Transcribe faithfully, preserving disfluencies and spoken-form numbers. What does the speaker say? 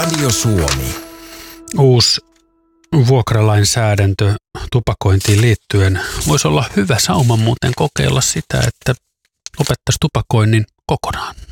Radio Suomi. Uusi vuokralainsäädäntö tupakointiin liittyen voisi olla hyvä sauma muuten kokeilla sitä, että lopettaisi tupakoinnin kokonaan.